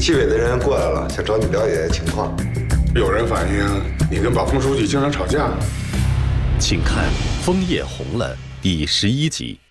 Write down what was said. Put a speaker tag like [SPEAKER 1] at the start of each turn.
[SPEAKER 1] 纪委的人过来了，想找你了解情况。
[SPEAKER 2] 有人反映你跟宝峰书记经常吵架。
[SPEAKER 3] 请看《枫叶红了》第11集。